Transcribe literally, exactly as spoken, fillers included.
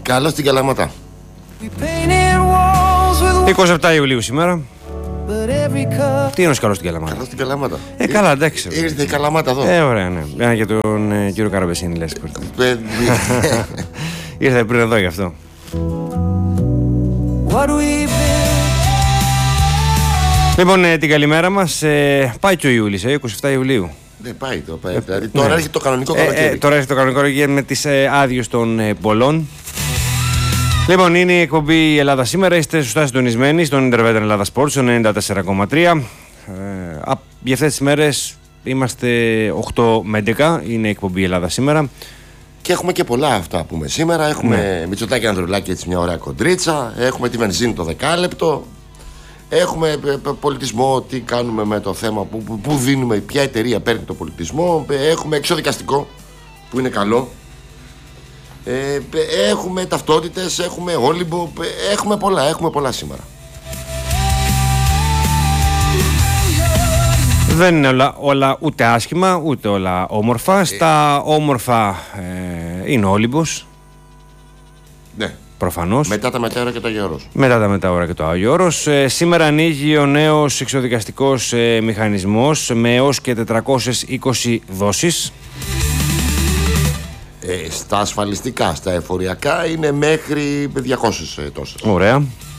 Καλώς στην Καλαμάτα. είκοσι επτά Ιουλίου σήμερα. Τι είναι ο καλός στην Καλαμάτα? Καλώς στην Καλαμάτα. Ε, καλά, εντάξει. Ήρθε η Καλαμάτα εδώ. Ε, ωραία, ναι. Ένα για τον ε, κύριο Καραμπεσίνη, λες. Ήρθε πριν εδώ γι' αυτό. Λοιπόν, ε, την καλημέρα μας. Ε, πάει και ο Ιούλης, ε, είκοσι επτά Ιουλίου. Δεν πάει το. Πάει. Δηλαδή, τώρα ναι. έρχεται το κανονικό Ε, καλοκαίρι. ε, τώρα έρχεται το κανονικό καλοκαίρι με τις ε, άδειες των ε, πολλών. Λοιπόν, είναι η εκπομπή Ελλάδα σήμερα. Είστε σωστά συντονισμένοι στον Ιντερβέτερ Ελλάδα Sports, ενενήντα τέσσερα κόμμα τρία. Ε, για αυτές τις μέρες είμαστε οκτώ με έντεκα. Είναι η εκπομπή Ελλάδα σήμερα. Και έχουμε και πολλά αυτά που πούμε σήμερα. Έχουμε ναι. Μητσοτάκη Ανδρουλάκη, έτσι μια ωραία κοντρίτσα. Έχουμε τη βενζίνη το δεκάλεπτο. Έχουμε πολιτισμό, τι κάνουμε με το θέμα, που, που, που δίνουμε, ποια εταιρεία παίρνει το πολιτισμό. Έχουμε εξωδικαστικό, που είναι καλό. Ε, έχουμε ταυτότητες, έχουμε όλυμπο, έχουμε πολλά, έχουμε πολλά σήμερα. Δεν είναι όλα, όλα ούτε άσχημα, ούτε όλα όμορφα. Ε, Στα όμορφα ε, είναι ο Όλυμπος. Ναι. Προφανώς. Μετά τα μετάωρα και το Άγιο Όρος. Μετά τα μετάωρα και το Άγιο Όρος. Ε, σήμερα ανοίγει ο νέος εξωδικαστικός ε, μηχανισμός με έως και τετρακόσιες είκοσι δόσεις. Ε, στα ασφαλιστικά, στα εφοριακά είναι μέχρι διακόσιες τόσες. Ωραία.